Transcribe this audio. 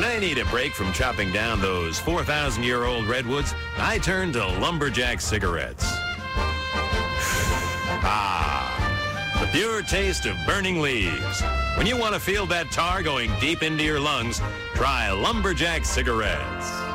When I need a break from chopping down those 4,000-year-old redwoods, I turn to Lumberjack cigarettes. The pure taste of burning leaves. When you want to feel that tar going deep into your lungs, try Lumberjack cigarettes.